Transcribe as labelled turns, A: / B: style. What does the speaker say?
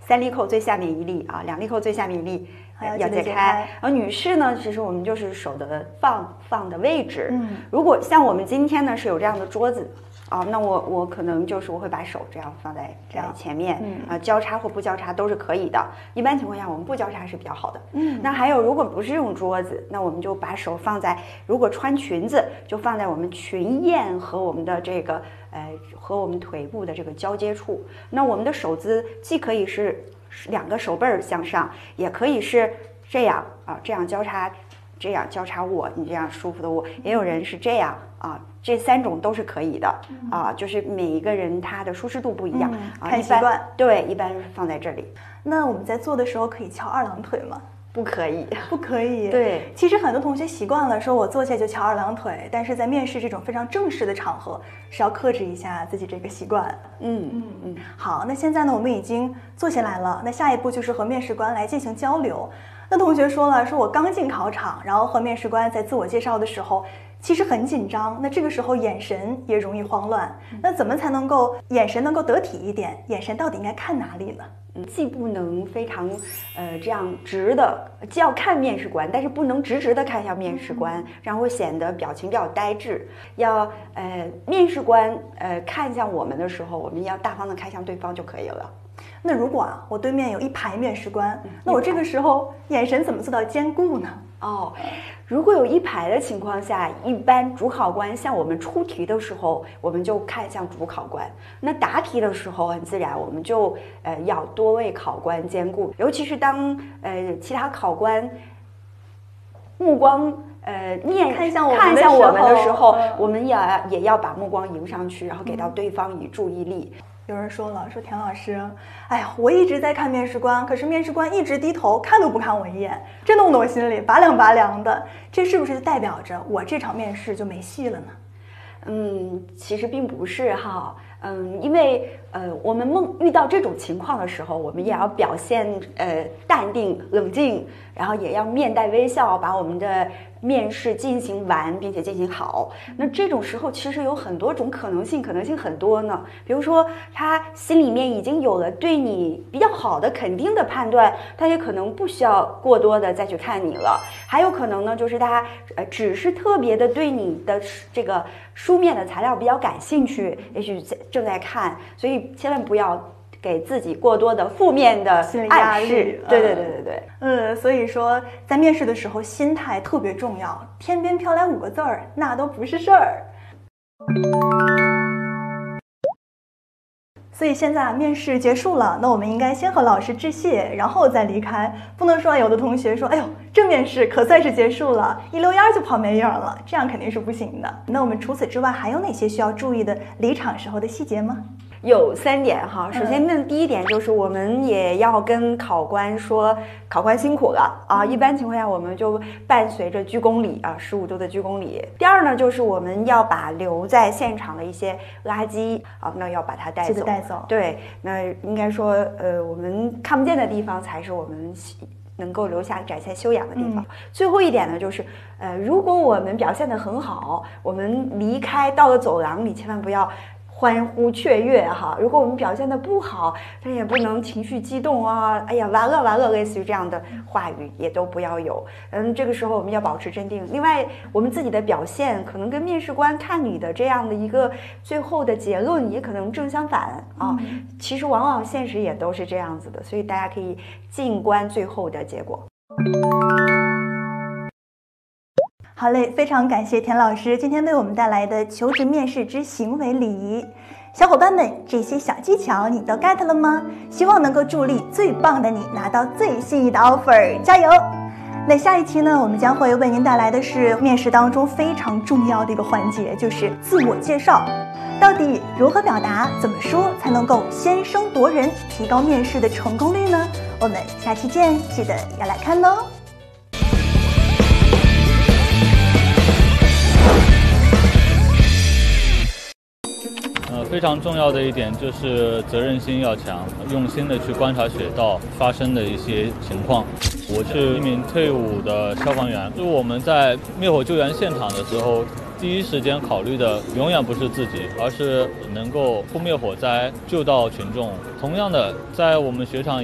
A: 3粒扣最下面1粒啊，2粒扣最下面1粒要解开。而女士呢，其实我们就是手的放的位置。如果像我们今天呢是有这样的桌子啊，那我可能就是我会把手这样放在前面，交叉或不交叉都是可以的。一般情况下我们不交叉是比较好的。那还有如果不是用桌子，那我们就把手放在，如果穿裙子就放在我们裙沿和我们的这个和我们腿部的这个交接处。那我们的手姿既可以是2个手背儿向上，也可以是这样啊，这样交叉握，你这样舒服的握。也有人是这样啊，这3种都是可以的啊，就是每一个人他的舒适度不一样啊，
B: 看习惯。
A: 对，一般放在这里。
B: 那我们在做的时候可以翘2郎腿吗？
A: 不可以，
B: 不可以。
A: 对，
B: 其实很多同学习惯了说我坐下就翘2郎腿，但是在面试这种非常正式的场合是要克制一下自己这个习惯。好，那现在呢我们已经坐下来了，那下一步就是和面试官来进行交流。那同学说了，说我刚进考场，然后和面试官在自我介绍的时候其实很紧张，那这个时候眼神也容易慌乱，那怎么才能够眼神能够得体一点？眼神到底应该看哪里呢？
A: 既不能非常这样直的，既要看面试官，但是不能直的看向面试官，这样会显得表情比较呆滞。要面试官看向我们的时候，我们要大方的看向对方就可以了。
B: 那如果我对面有1排面试官，那我这个时候眼神怎么做到兼顾呢？
A: 如果有1排的情况下，一般主考官向我们出题的时候，我们就看向主考官。那答题的时候，很自然我们就要多位考官兼顾，尤其是当其他考官目光看向我们的时候，我们也要把目光迎上去，然后给到对方以注意力。
B: 有人说了，说田老师，哎呀，我一直在看面试官，可是面试官一直低头，看都不看我一眼，这弄得我心里拔凉的。这是不是就代表着我这场面试就没戏了呢？
A: 其实并不是哈。因为我们遇到这种情况的时候，我们也要表现淡定冷静，然后也要面带微笑，把我们的面试进行完，并且进行好。那这种时候其实有很多种可能性很多呢。比如说他心里面已经有了对你比较好的肯定的判断，他也可能不需要过多的再去看你了。还有可能呢，就是他只是特别的对你的这个书面的材料比较感兴趣，也许正在看，所以千万不要给自己过多的负面的
B: 心理压力。
A: 对。
B: 所以说在面试的时候心态特别重要，天边飘来5个字儿，那都不是事儿。所以现在面试结束了，那我们应该先和老师致谢，然后再离开。不能说有的同学说，哎呦，这面试可算是结束了，一溜烟就跑没影了，这样肯定是不行的。那我们除此之外还有哪些需要注意的离场时候的细节吗？
A: 有3点哈。首先呢，第一点就是我们也要跟考官说，考官辛苦了啊。一般情况下我们就伴随着鞠躬礼啊，15度的鞠躬礼。第二呢，就是我们要把留在现场的一些垃圾啊，那要把它带走。对，那应该说我们看不见的地方才是我们能够留下展现修养的地方。最后一点呢，就是如果我们表现得很好，我们离开到了走廊里，千万不要欢呼雀跃哈。如果我们表现得不好，但也不能情绪激动啊，哎呀完了，类似于这样的话语也都不要有。这个时候我们要保持镇定。另外，我们自己的表现可能跟面试官看你的这样的一个最后的结论也可能正相反啊。其实往往现实也都是这样子的，所以大家可以静观最后的结果。
B: 好嘞，非常感谢田老师今天为我们带来的求职面试之行为礼仪。小伙伴们，这些小技巧你都 get 了吗？希望能够助力最棒的你拿到最心仪的 offer， 加油！那下一期呢，我们将会为您带来的是面试当中非常重要的一个环节，就是自我介绍。到底如何表达，怎么说才能够先声夺人，提高面试的成功率呢？我们下期见，记得要来看哦。
C: 非常重要的一点就是责任心要强，用心的去观察雪道发生的一些情况。我是一名退伍的消防员，就是我们在灭火救援现场的时候，第一时间考虑的永远不是自己，而是能够扑灭火灾，救到群众。同样的，在我们雪场